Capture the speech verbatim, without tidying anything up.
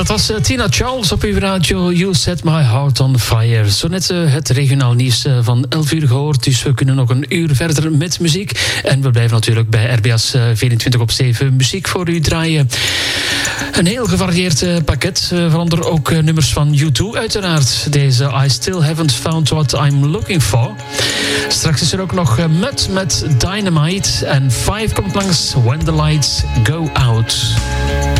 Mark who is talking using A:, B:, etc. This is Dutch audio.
A: Dat was uh, Tina Charles op uw radio. You Set My Heart on Fire. Zo net uh, het regionaal nieuws uh, van elf uur gehoord. Dus we kunnen nog een uur verder met muziek. En we blijven natuurlijk bij R B S uh, vierentwintig op zeven muziek voor u draaien. Een heel gevarieerd uh, pakket. Uh, waaronder ook uh, nummers van U twee uiteraard. Deze I Still Haven't Found What I'm Looking For. Straks is er ook nog uh, Mud met Dynamite. En Five komt langs When the Lights Go Out.